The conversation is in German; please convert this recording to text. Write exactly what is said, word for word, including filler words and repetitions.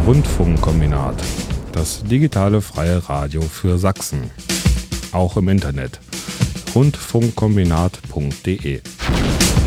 Rundfunkkombinat, das digitale freie Radio für Sachsen. Auch im Internet. rundfunkkombinat punkt de